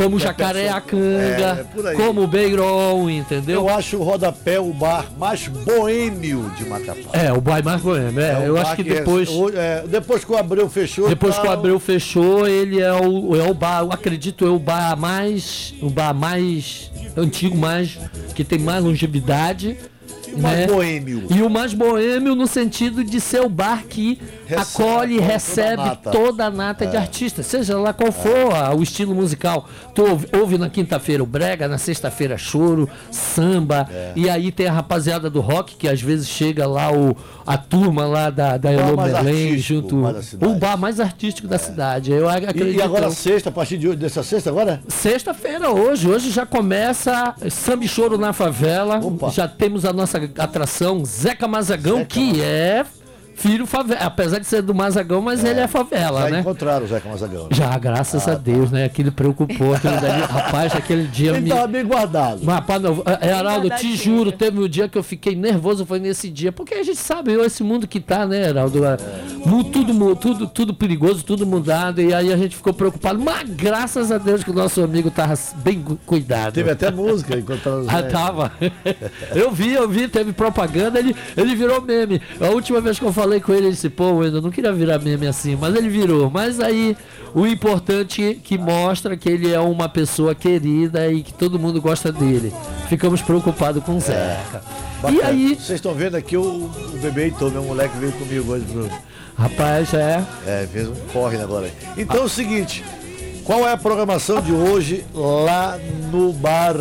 como o Jacareacanga, como o Beirol, entendeu? Eu acho o Rodapé o bar mais boêmio de Macapá. O bar mais boêmio. Eu acho que depois... depois que o Abreu fechou... Depois que o Abreu fechou, ele é o bar, eu acredito, o bar mais antigo, que tem mais longevidade. E o mais boêmio. E o mais boêmio no sentido de ser o bar que acolhe e recebe toda a nata de artistas, seja lá qual for o estilo musical. Tu ouve na quinta-feira o brega, na sexta-feira choro, samba, e aí tem a rapaziada do rock, que às vezes chega lá a turma lá da Elô Belém, junto. O bar mais artístico da cidade. Eu acredito. E agora sexta, a partir dessa sexta agora? Sexta-feira hoje já começa samba e choro na favela. Opa. Já temos a nossa atração Zeca Mazagão, que é filho favela, apesar de ser do Mazagão, mas ele é favela, né? Já encontraram o Zeca Mazagão. Já, graças a Deus, né? Aquilo preocupou, rapaz, aquele dia... Ele estava bem guardado. Mas, rapaz, Heraldo, eu te juro, teve um dia que eu fiquei nervoso, foi nesse dia, porque a gente sabe, esse mundo que tá, né, Heraldo? Tudo perigoso, tudo mudado, e aí a gente ficou preocupado, mas graças a Deus que o nosso amigo tava bem cuidado. Teve até música encontrando os tava. Eu vi, teve propaganda, ele virou meme. A última vez que eu falei com ele disse, pô, eu não queria virar meme assim, mas ele virou. Mas aí, o importante é que mostra que ele é uma pessoa querida e que todo mundo gosta dele. Ficamos preocupados com o Zeca. E aí... Vocês estão vendo aqui o bebê Heitor, meu moleque veio comigo hoje, Bruno. Rapaz, fez um corre agora. Então é o seguinte... Qual é a programação de hoje lá no bar?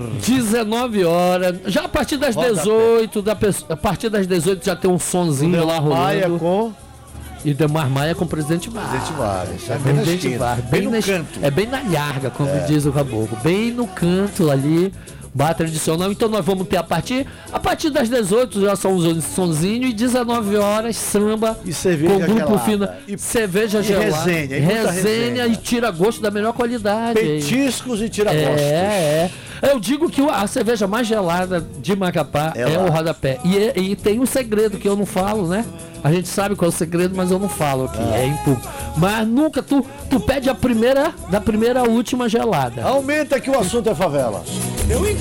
19 horas, já a partir das 18, a partir das 18 já tem um sonzinho lá rolando. Maia com... E Demar Maia com o Presidente Vargas. Bem no canto. É bem na larga, como diz o caboclo. Bem no canto ali. Bar tradicional, então nós vamos ter a partir das 18 já são um sonzinho e 19 horas samba e cerveja com grupo fino, e cerveja gelada, resenha e tira gosto da melhor qualidade, petiscos e tira gostos. Eu digo que a cerveja mais gelada de Macapá é o Rodapé e tem um segredo que eu não falo, né? A gente sabe qual é o segredo, mas eu não falo aqui, em público. Mas nunca tu pede da primeira à última gelada. Aumenta que o assunto é favela.